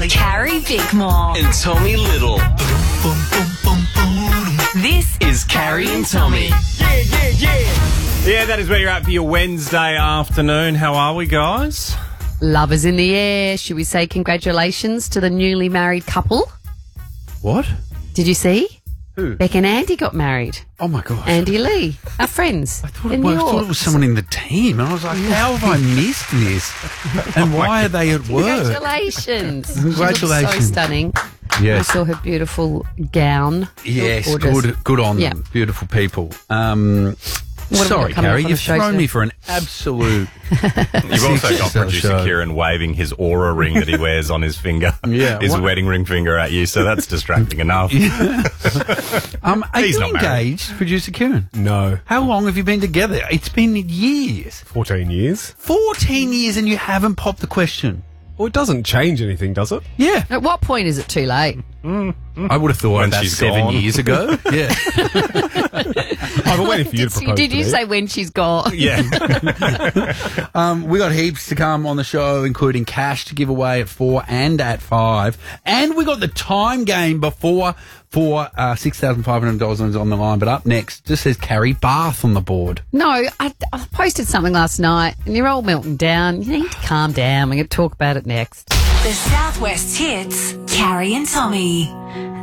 Carrie Bickmore. And Tommy Little. This is Carrie and Tommy. Yeah, that is where you're at for your Wednesday afternoon. How are we, guys? Love is in the air. Should we say congratulations to the newly married couple? What? Did you see? Who? Beck and Andy got married. Oh, my gosh. Andy Lee, our friends I thought in New I York. thought it was someone in the team, and I was like, how have I missed this? And why are they at work? Congratulations. Congratulations. She looks so stunning. Yes. I saw her beautiful gown. Yes, Gorgeous. good on Yeah. them. Beautiful people. What have we Sorry, got coming up Carrie, on you've the show thrown today? me for an absolute... You've also got Show. producer Kieran waving his aura ring that he wears on his finger. Yeah, his what- wedding ring finger at you, so that's distracting enough. Are He's you not married. engaged, producer Kieran? No, How long have you been together? It's been years. 14 years. 14 years and you haven't popped the question. Well, it doesn't change anything, does it? Yeah. At what point is it too late? I would have thought When about she's 7 gone. years ago. Yeah. I've been waiting for you to propose Did to you me. say when she's gone? Yeah. We got heaps to come on the show, including cash to give away at 4 and at 5. And we got the time game before for $6,500 on the line. But up next, just says Carrie Bath on the board. No, I posted something last night and you're all melting down. You need to calm down. We're going to talk about it next. The Southwest Hits, Carrie and Tommy.